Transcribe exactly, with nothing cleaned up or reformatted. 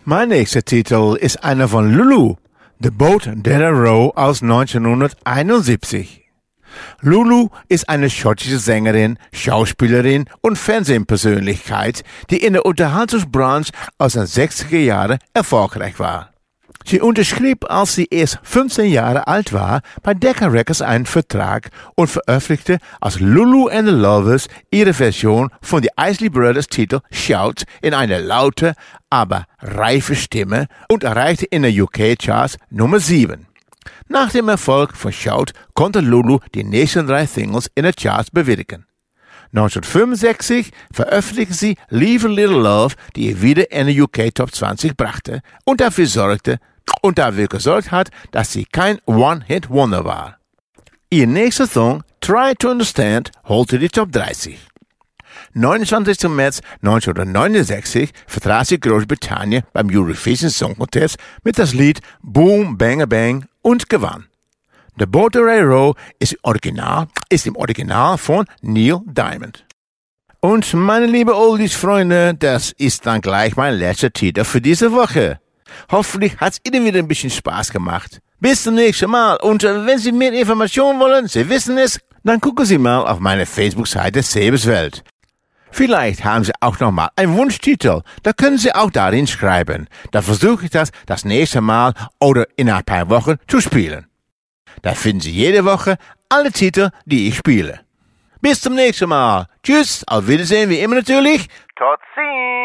Mein nächster Titel ist einer von Lulu, The Boat That I Row aus neunzehnhunderteinundsiebzig. Lulu ist eine schottische Sängerin, Schauspielerin und Fernsehpersönlichkeit, die in der Unterhaltungsbranche aus den sechziger Jahren erfolgreich war. Sie unterschrieb, als sie erst fünfzehn Jahre alt war, bei Decca Records einen Vertrag und veröffentlichte als Lulu and the Lovers ihre Version von The Isley Brothers Titel Shout in einer laute, aber reife Stimme und erreichte in den U K-Charts Nummer sieben. Nach dem Erfolg von Shout konnte Lulu die nächsten drei Singles in den Charts bewirken. neunzehnhundertfünfundsechzig veröffentlichte sie Leave a Little Love, die ihr wieder in den U K Top zwanzig brachte und dafür sorgte, und dafür gesorgt hat, dass sie kein One-Hit-Wonder war. Ihr nächster Song, Try to Understand, holte die Top dreißig. neunundzwanzigster März neunzehnhundertneunundsechzig vertrat sie Großbritannien beim Eurovision Song Contest mit das Lied Boom Bang Bang und gewann. The Boat That I Row ist, Original, ist im Original von Neil Diamond. Und meine liebe Oldies-Freunde, das ist dann gleich mein letzter Titel für diese Woche. Hoffentlich hat's Ihnen wieder ein bisschen Spaß gemacht. Bis zum nächsten Mal und äh, wenn Sie mehr Informationen wollen, Sie wissen es, dann gucken Sie mal auf meine Facebook-Seite Sebes Welt. Vielleicht haben Sie auch noch mal einen Wunschtitel, da können Sie auch darin schreiben. Da versuche ich das das nächste Mal oder in ein paar Wochen zu spielen. Da finden Sie jede Woche alle Titel, die ich spiele. Bis zum nächsten Mal. Tschüss, auf Wiedersehen wie immer natürlich. Tot ziens!